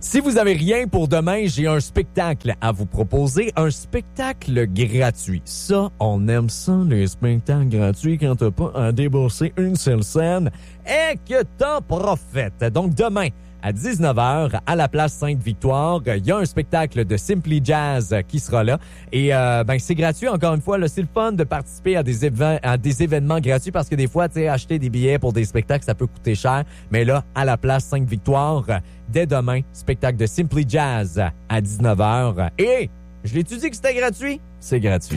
Si vous avez rien pour demain, j'ai un spectacle à vous proposer. Un spectacle gratuit. Ça, on aime ça, les spectacles gratuits, quand t'as pas à débourser une seule scène et que t'en profites. Donc, demain, à 19h, à la place Sainte-Victoire, il y a un spectacle de Simply Jazz qui sera là. Et c'est gratuit, encore une fois. Là, c'est le fun de participer à des événements gratuits parce que des fois, tu sais, acheter des billets pour des spectacles, ça peut coûter cher. Mais là, à la place Sainte-Victoire, dès demain, spectacle de Simply Jazz à 19h. Et je l'ai-tu dit que c'était gratuit? C'est gratuit.